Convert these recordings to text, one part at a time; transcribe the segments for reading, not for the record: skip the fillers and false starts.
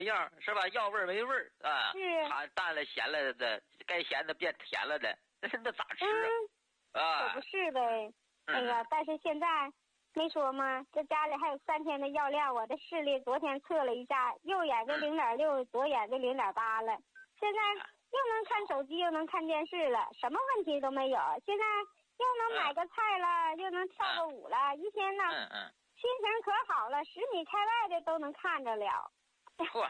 样是吧？要味儿没味儿啊， 是它淡了咸了的，该咸的变甜了的，那咋吃啊？ 可不是呗。哎呀，但是现在没说吗？这家里还有3天的药量，我的视力昨天测了一下，右眼就0.6，左眼就0.8了。现在又能看手机，又能看电视了，什么问题都没有。现在又能买个菜了，又能跳个舞了，一天呢，心情可好了，10米开外的都能看着了。 嚯，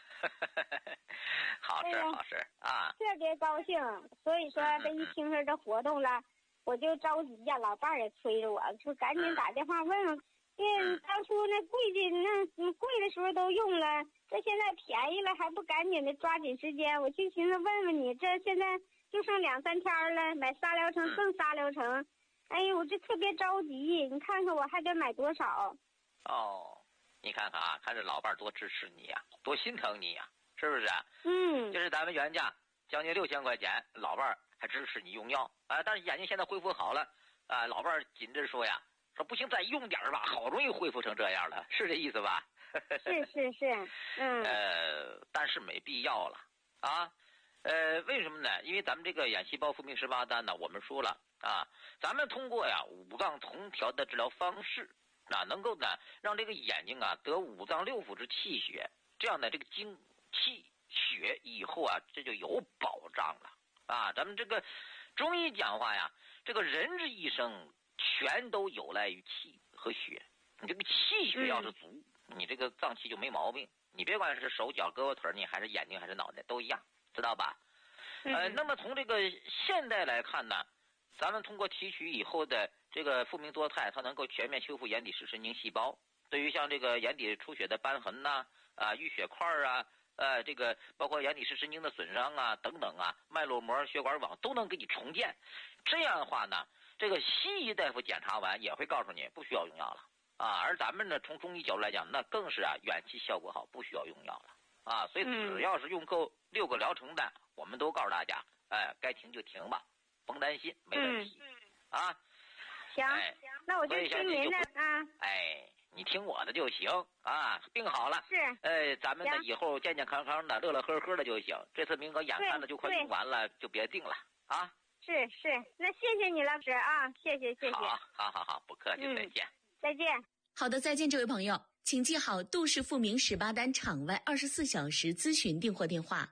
好事好事啊！ 特别高兴，所以说这一听说这活动了，我就着急呀。老伴儿也催着我说赶紧打电话问问，因为当初那贵的时候都用了，这现在便宜了还不赶紧的抓紧时间？我就寻思问问你，这现在就剩2、3天了，买仨疗程剩仨疗程，哎呦，我这特别着急，你看看我还得买多少？ 哦，你看看啊，看这老伴儿多支持你呀，多心疼你呀，是不是？就是咱们原价将近6000块钱，老伴儿还支持你用药啊，但是眼睛现在恢复好了啊，老伴儿紧着说呀，说不行再用点吧，好容易恢复成这样了，是这意思吧？ 是， 但是没必要了啊，为什么呢？因为咱们这个眼细胞复明18单呢，我们说了啊，咱们通过呀5脏同调的治疗方式啊，能够呢让这个眼睛啊得5脏6腑之气血，这样呢这个精气血以后啊这就有保障了啊。咱们这个中医讲话呀，这个人之一生全都有赖于气和血，你这个气血要是足，你这个脏器就没毛病。你别管是手脚胳膊腿，你还是眼睛还是脑袋都一样，知道吧？那么从这个现代来看呢，咱们通过提取以后的这个复明多肽，它能够全面修复眼底视神经细胞，对于像这个眼底出血的瘢痕呐、淤血块啊，这个包括眼底视神经的损伤啊等等啊，脉络膜、血管网都能给你重建。这样的话呢，这个西医大夫检查完也会告诉你不需要用药了啊，而咱们呢从中医角度来讲，那更是远期效果好，不需要用药了啊。所以只要是用够6个疗程的，我们都告诉大家，该停就停吧，甭担心，没问题啊。 行，那我就听您的啊。 你听我的就行啊。病好了是， 咱们呢以后健健康康的，乐乐呵呵的就行。这次名额眼看着就快用完了，就别定了啊。 是，那谢谢你，老师啊，谢谢。 好，不客气，再见。 再见。 好的，再见，这位朋友，请记好杜氏复明18单场外24小时咨询订货电话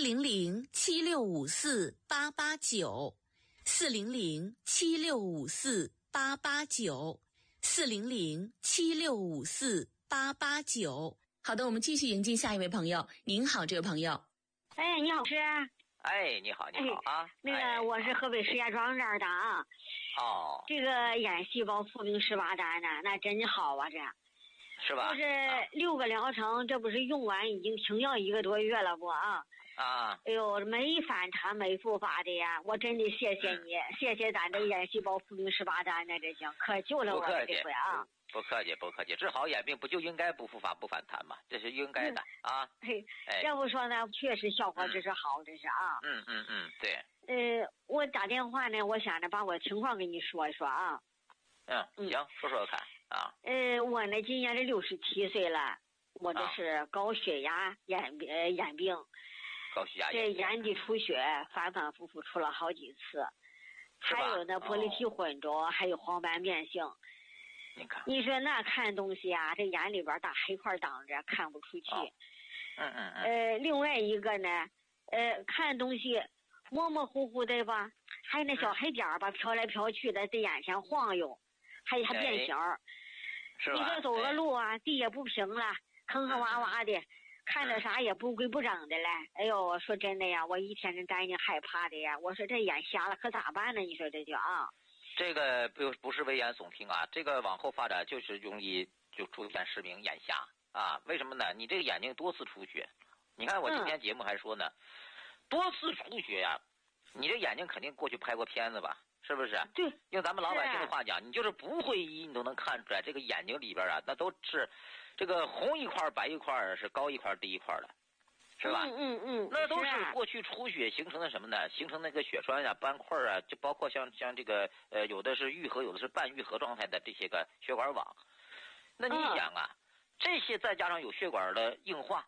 400-7654-889，400-7654-889。好的，我们继续迎进下一位朋友。您好，这位朋友。 你好，师。 你好啊。 那个我是河北石家庄这儿的啊。这个眼细胞复明18单呢，那真好啊，这是吧？ 就是6个疗程，这不是用完已经停药1个多月了不啊？哎呦，没反弹没复发的呀！我真的谢谢你，谢谢咱这眼细胞复明18单呢，这行可救了我这回啊！ 不客气，治好眼病不就应该不复发不反弹吗？这是应该的啊！ 要不说呢，确实效果这是好，这是啊！ 对。 我打电话呢，我想着把我情况给你说一说啊。 行，说说看啊。 我呢今年是67岁了，我这是高血压眼病， 高血压这眼底出血反反复复出了好几次，还有呢玻璃体混浊，还有黄斑变性。你说那看东西啊，这眼里边大黑块挡着，看不出去。另外一个呢，看东西模模糊糊的吧，还有那小黑点吧，飘来飘去的，在眼前晃悠，还变形。你说走个路啊，地也不平了，坑坑洼洼的，看着啥也不规不整的了。哎呦，我说真的呀，我一天真担心害怕的呀。我说这眼瞎了可咋办呢？你说这就啊。 这个不是危言耸听啊，这个往后发展就是容易就出现失明眼瞎啊。为什么呢？你这个眼睛多次出血，你看我今天节目还说呢，多次出血呀，你这眼睛肯定过去拍过片子吧，是不是？ 对， 用咱们老百姓的话讲，你就是不会医，你都能看出来这个眼睛里边啊，那都是这个红一块白一块，是高一块低一块的，是吧？那都是过去出血形成的什么呢？形成那个血栓啊、斑块啊，就包括像这个有的是愈合，有的是半愈合状态的这些个血管网。那你想啊，这些再加上有血管的硬化，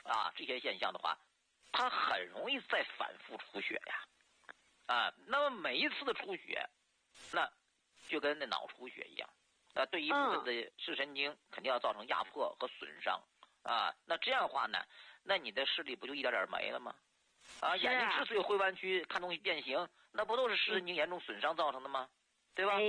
这些现象的话，它很容易再反复出血呀。那么每一次的出血，那就跟那脑出血一样，对一部分的视神经肯定要造成压迫和损伤那这样的话呢，那你的视力不就一点点没了吗？眼睛之所以会弯曲，看东西变形，那不都是视神经严重损伤造成的吗？对吧？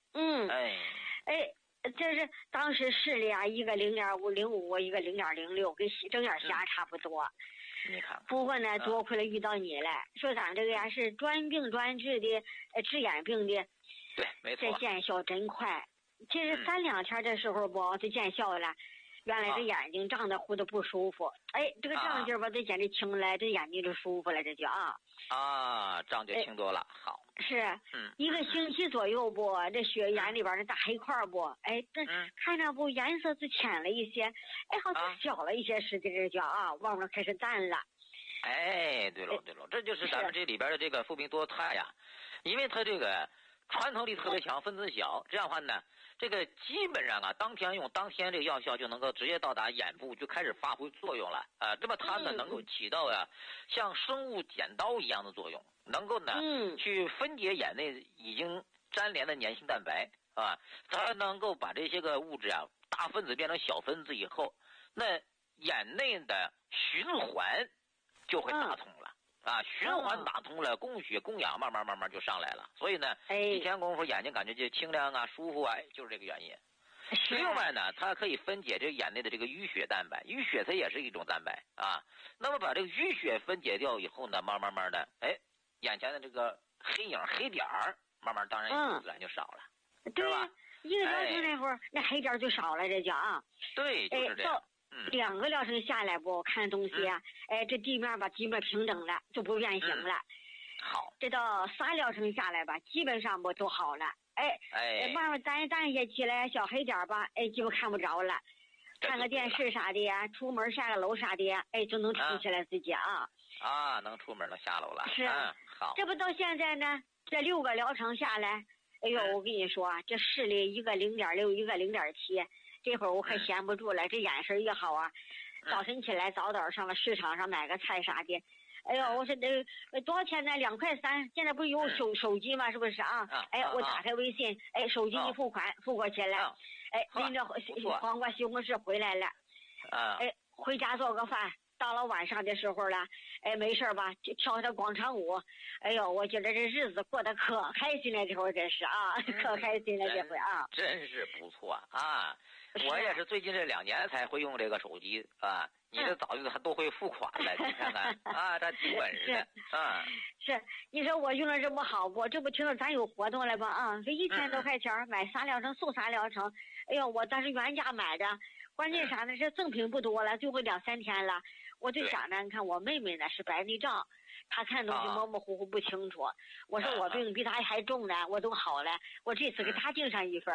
这是当时视力一个0.505，一个0.06，跟睁眼瞎差不多。 你看。 不过呢，多亏了遇到你了，说咱这个是专病专治的，治眼病的。 对，没错。 这见效真快，其实3、2天的时候就见效了。原来这眼睛胀得糊的不舒服，这个胀劲吧，这简直轻了，这眼睛就舒服了，这就胀就轻多了。好， 是，1个星期左右不，这血眼里边的大黑块不，这看着不颜色就浅了一些，好像小了一些似的，这就慢慢开始淡了。 对喽，这就是咱们这里边的这个复明多肽呀，因为它这个穿透力特别强，分子小，这样的话呢，这个基本上当天用，当天这个药效就能够直接到达眼部，就开始发挥作用了这么它呢能够起到像生物剪刀一样的作用，能够呢去分解眼内已经粘连的粘性蛋白它能够把这些个物质大分子变成小分子以后，那眼内的循环就会打通了循环打通了，供血供氧慢慢就上来了，所以呢一天功夫眼睛感觉就清亮舒服就是这个原因。另外呢，它可以分解这个眼内的这个淤血蛋白，淤血它也是一种蛋白那么把这个淤血分解掉以后呢，慢慢的眼前的这个黑影黑点儿慢慢当然自然就少了， 对吧 ？1个疗程那会儿那黑点就少了，这叫对，就是这样。 2个疗程下来不看东西这地面吧基本平整了，就不变形了。 好， 这到3疗程下来吧，基本上不都好了。慢慢淡些起来，小黑点吧，基本看不着了。看个电视啥的呀，出门下个楼啥的呀，就能挺起来自己能出门能下楼了。 是好。 这不到现在呢，这6个疗程下来，我跟你说这视力一个0.6，一个0.7。这会儿我可闲不住了，这眼神也好早晨起来早点上了市场上买个菜啥的。我说多少钱呢？2块3。现在不是有手机吗？是不是我打开微信，手机一付款，付过去了。拎着黄瓜西红柿回来了。回家做个饭。到了晚上的时候了，没事吧，就跳跳广场舞。我觉得这日子过得可开心了，这会儿真是可开心了这回真是不错我也是最近这2年才会用这个手机你这早就都会付款了，你看看这挺本事的是，你说我用的这么好不？这不听说咱有活动了吧这1000多块钱买3疗程送3疗程。我当时原价买的，关键啥呢？这赠品不多了，就会2、3天了。我就想着，你看我妹妹呢是白内障，她看东西模模糊糊不清楚。我说我病比她还重呢，我都好了，我这次给她订上1份。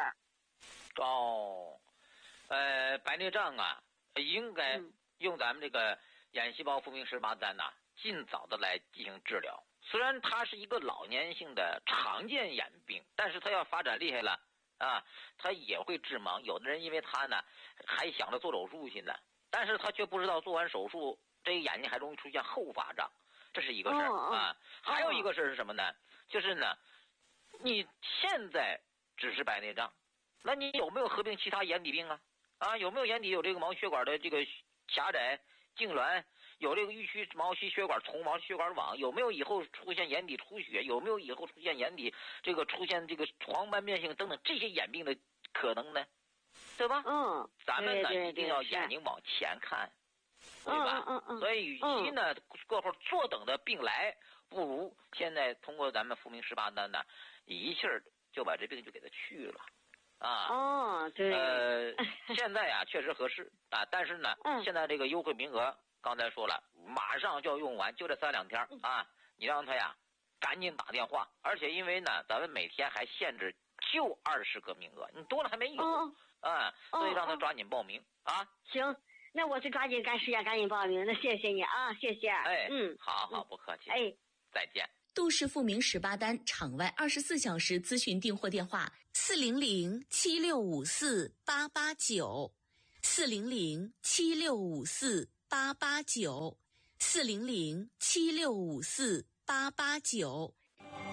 白内障应该用咱们这个眼细胞复明18单尽早的来进行治疗。虽然它是一个老年性的常见眼病，但是它要发展厉害了它也会致盲。有的人因为他呢还想着做手术去呢，但是他却不知道做完手术这个眼睛还容易出现后发障，这是一个事儿还有一个事儿是什么呢？就是呢你现在只是白内障，那你有没有合并其他眼底病有没有眼底有这个毛血管的这个狭窄痉挛，有这个预区毛细血管丛毛细血管网，有没有以后出现眼底出血，有没有以后出现眼底出现这个黄斑变性等等这些眼病的可能呢？对吧？咱们呢一定要眼睛往前看，对吧？所以与其呢过后坐等的病来，不如现在通过咱们复明18单呢，一气儿就把这病就给它去了。 对。 现在确实合适但是呢现在这个优惠名额刚才说了，马上就要用完，就这3、2天你让他赶紧打电话，而且因为呢咱们每天还限制就20个名额，你多了还没有所以让他抓紧报名行，那我就抓紧赶时间赶紧报名，那谢谢你谢谢。 好，不客气。再见。 杜氏复明18单场外24小时咨询订货电话：400-7654-889，400-7654-889。 ，400-7654-889，400-7654-889。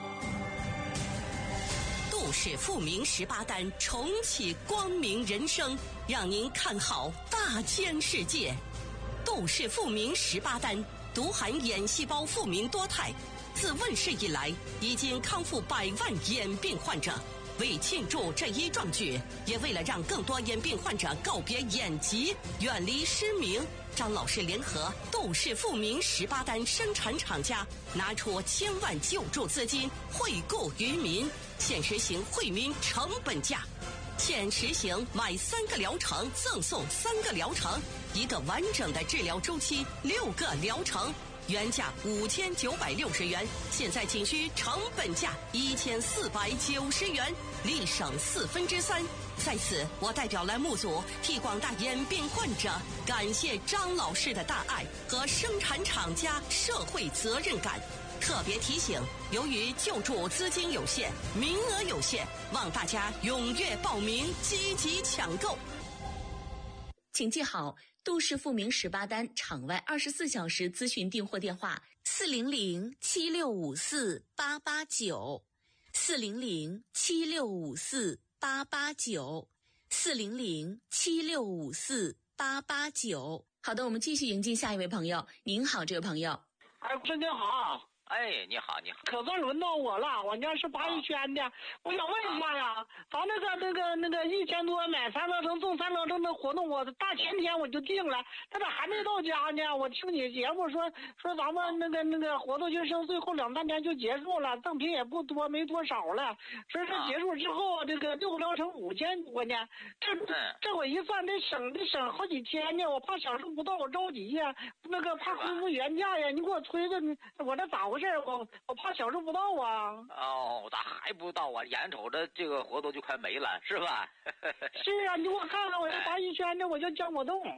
杜氏富民18单重启光明人生，让您看好大千世界。杜氏富民18单独含眼细胞复明多肽，自问世以来已经康复100万眼病患者。为庆祝这一壮举，也为了让更多眼病患者告别眼疾，远离失明，张老师联合杜氏富民18单生产厂家，拿出1000万救助资金惠顾于民，现实行惠民成本价。现实行买3个疗程赠送3个疗程，1个完整的治疗周期，6个疗程。原价5960元，现在仅需成本价1490元，立省3/4。在此，我代表栏目组替广大眼病患者感谢张老师的大爱和生产厂家社会责任感。特别提醒，由于救助资金有限，名额有限，望大家踊跃报名，积极抢购。请记好杜氏富民18单场外24小时咨询订货电话：400-7654-889，400-7654-889。好的，我们继续迎接下一位朋友。您好，这位朋友。 师您好。 哎，你好，你好。 可算轮到我了，我家是八一圈的，我想问一下呀，咱那个1000多买3疗程送3疗程的活动，我大前天我就定了，但是还没到家呢。我听你节目说咱们那个活动就剩最后2、3天就结束了，赠品也不多，没多少了。说是结束之后，这个6个疗程5000多呢，这我一算得省好几天呢，我怕享受不到，我着急呀，怕恢复原价呀，你给我催着，我这咋回事？我怕享受不到啊！ 哦，咋还不到啊？眼瞅着这个活动就快没了，是吧？ 是啊，你给我看看，我这八一圈的，我叫姜国栋。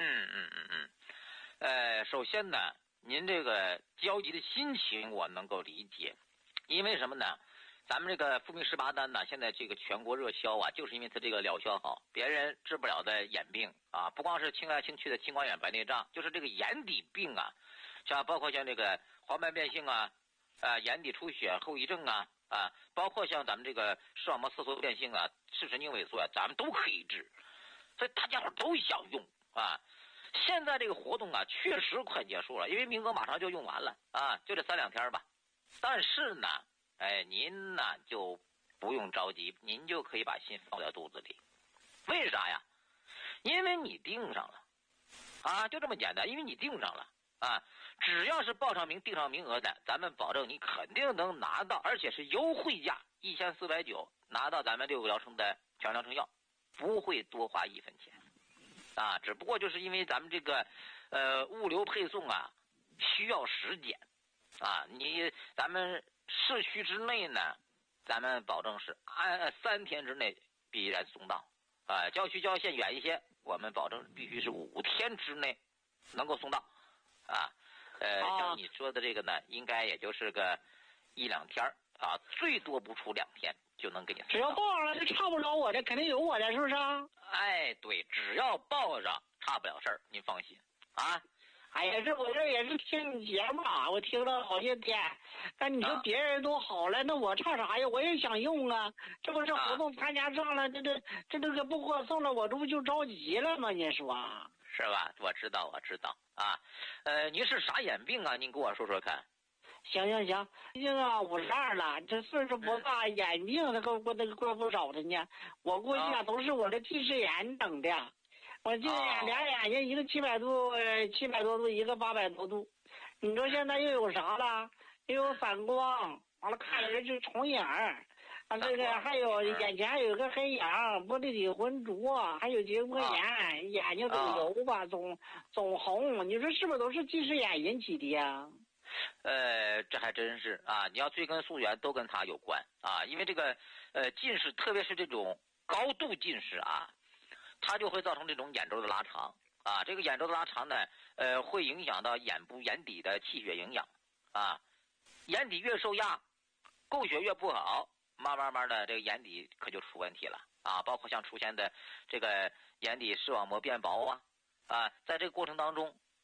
首先呢，您这个焦急的心情我能够理解，因为什么呢？咱们这个富民18单呢，现在这个全国热销啊，就是因为它这个疗效好，别人治不了的眼病啊，不光是轻来轻去的青光眼、白内障，就是这个眼底病啊，包括像这个黄斑变性啊，眼底出血后遗症啊，包括像咱们这个视网膜色素变性啊、视神经萎缩啊，咱们都可以治，所以大家伙都想用啊。现在这个活动啊，确实快结束了，因为名额马上就用完了啊，就这3、2天吧。但是呢，您呢就不用着急，您就可以把心放在肚子里。为啥呀？因为你订上了啊，就这么简单，因为你订上了啊。只要是报上名、订上名额的，咱们保证你肯定能拿到，而且是优惠价1490，拿到咱们6个疗程的全疗程药，不会多花1分钱啊。只不过就是因为咱们这个物流配送啊需要时间啊，咱们市区之内呢，咱们保证是按3天之内必然送到啊。郊区郊县远一些，我们保证必须是5天之内能够送到啊。像你说的这个呢，应该也就是个1、2天啊，最多不出2天就能给你送到。 只要报上了，就差不了我的，肯定有我的，是不是啊？ 哎，对，只要报上，差不了事儿，您放心啊。 哎呀，我这也是听你节目啊，我听了好些天。但你说别人都好了，那我差啥呀？我也想用啊。这不是活动参加上了，这个不给我送了，我这不就着急了吗？你说是吧？我知道啊。您是啥眼病啊？您跟我说说看。 行，毕竟啊52了，这岁数不大，眼病那个过不少的呢。我估计啊，都是我这近视眼等的。我近视眼俩眼睛，一个700多度，一个800多度。你说现在又有啥了？又有反光，完了看人就重影儿。这个还有眼前还有个黑影，玻璃体浑浊，还有结膜炎，眼睛总油吧，总红。你说是不是都是近视眼引起的呀？ 这还真是啊！你要追根溯源，都跟它有关啊。因为这个近视，特别是这种高度近视啊，它就会造成这种眼周的拉长啊。这个眼周的拉长呢，会影响到眼底的气血营养啊。眼底越受压，供血越不好，慢慢的这个眼底可就出问题了啊。包括像出现的这个眼底视网膜变薄啊，在这个过程当中，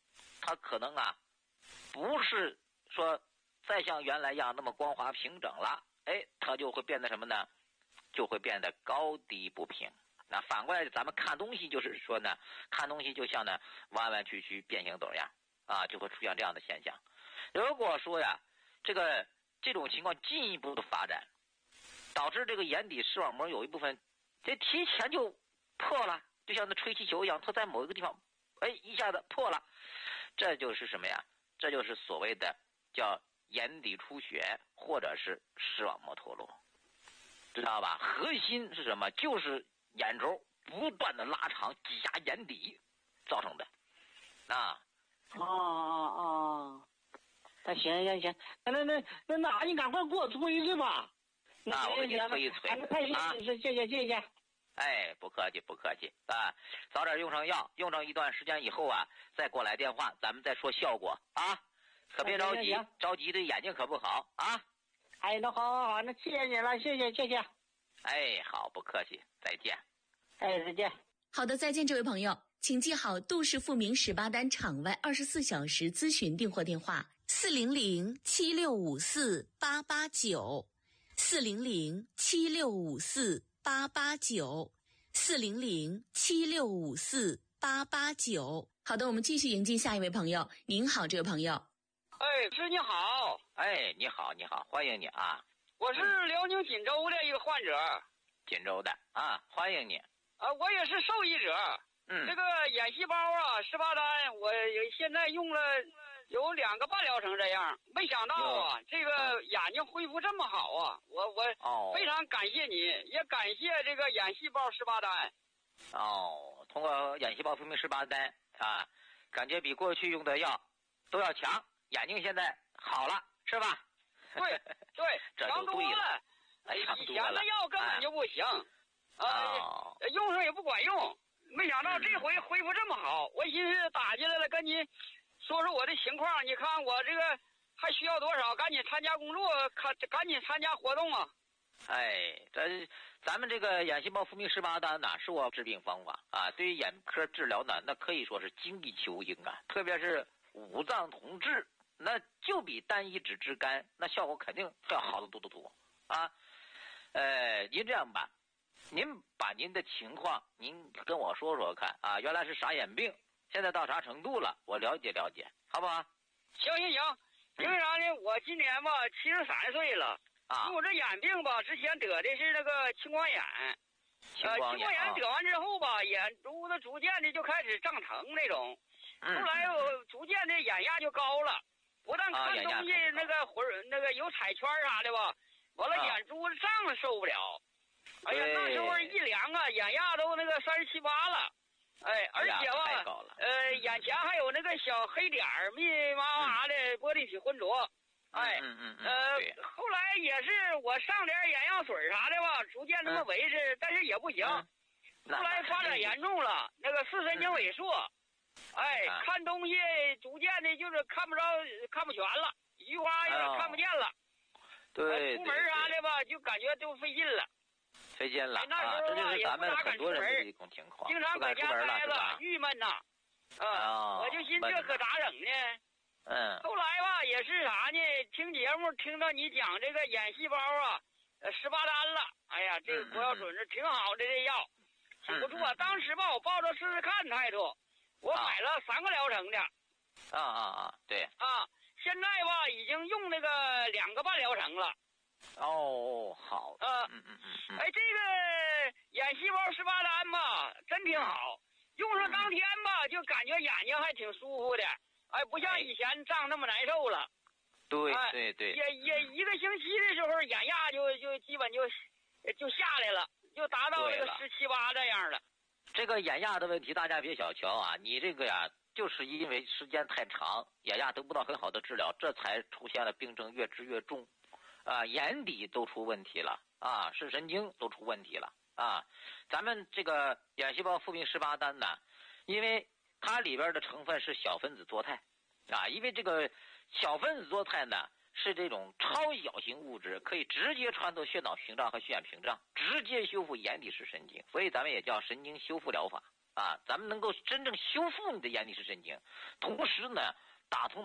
它可能啊，不是说再像原来一样那么光滑平整了，它就会变得什么呢？就会变得高低不平。那反过来，咱们看东西就是说呢，看东西就像呢弯弯曲曲、变形斗样啊，就会出现这样的现象。如果说呀，这种情况进一步的发展，导致这个眼底视网膜有一部分这提前就破了，就像那吹气球一样，它在某一个地方一下子破了，这就是什么呀？这就是所谓的叫眼底出血或者是视网膜脱落，知道吧？核心是什么？就是眼轴不断的拉长挤压眼底造成的啊。 那行，那阿姨赶快给我催催吧。 那我给你催一催啊！ 谢谢。 不客气啊！早点用上药，用上一段时间以后啊，再给我来电话，咱们再说效果啊！可别着急，着急对眼睛可不好啊！ 那好，那谢谢你了，谢谢。 好，不客气，再见。 再见。 好的，再见，这位朋友，请记好杜氏复明18单场外24小时咨询订货电话：400-7654-889。400-7654-889。400-7654-889。好的，我们继续迎接下一位朋友。您好，这位朋友。 师你好。 你好，欢迎你啊！ 我是辽宁锦州的一个患者。 锦州的啊，欢迎你。 我也是受益者。这个眼细胞啊，18单，我现在用了有2个半疗程这样，没想到啊，这个眼睛恢复这么好啊！我非常感谢你，也感谢这个眼细胞18单。 通过眼细胞复明18单啊，感觉比过去用的药都要强，眼睛现在好了，是吧？ 对，强多了。以前的药根本就不行，用上也不管用。没想到这回恢复这么好，我寻思打进来了，跟你说说我的情况。你看我这个还需要多少？赶紧参加工作，赶紧参加活动啊！ 咱们这个眼细胞复明18单呢，是我治病方法啊。对于眼科治疗呢，那可以说是精益求精啊。特别是五脏同治，那就比单一只治肝那效果肯定要好得多啊。您这样吧，您把您的情况您跟我说说看啊，原来是啥眼病，现在到啥程度了，我了解了解，好不好？ 行，因为啥呢？我今年吧73岁了啊，我这眼病吧，之前得的是那个青光眼，青光眼得完之后吧，眼珠子逐渐的就开始胀疼那种，后来我逐渐的眼压就高了，不但看东西那个有彩圈啥的吧，完了眼珠子胀了受不了。那时候一量啊，眼压都那个37、8了，而且吧，眼前还有那个小黑点儿，密密麻麻的玻璃体浑浊，后来也是我上点眼药水啥的吧，逐渐这么维持，但是也不行，后来发展严重了，那个视神经萎缩，看东西逐渐的就是看不全了，一句话有点看不见了， 对， 出门啥的吧，就感觉都费劲了。 这就是咱们很多人的一种情况， 经常搁家待着，郁闷呐。我就寻这可咋整呢？后来吧，也是啥呢？听节目听到你讲这个眼细胞啊，18单了。哎呀，这个国药准是挺好的这药，挺不错。当时吧，我抱着试试看态度，我买了3个疗程的。 对。 现在吧，已经用那个2个半疗程了。 好。 这个眼细胞18单吧，真挺好。用上当天吧，就感觉眼睛还挺舒服的。不像以前胀那么难受了。 对。 也1个星期的时候，眼压就基本就下来了，就达到这个17、8这样了。 这个眼压的问题，大家别小瞧啊！你这个呀，就是因为时间太长，眼压得不到很好的治疗，这才出现了病症越治越重。眼底都出问题了啊，视神经都出问题了啊。咱们这个眼细胞复明18单呢，因为它里边的成分是小分子唑肽啊，因为这个小分子唑肽呢是这种超小型物质，可以直接穿透血脑屏障和血眼屏障，直接修复眼底视神经，所以咱们也叫神经修复疗法啊，咱们能够真正修复你的眼底视神经，同时呢，打通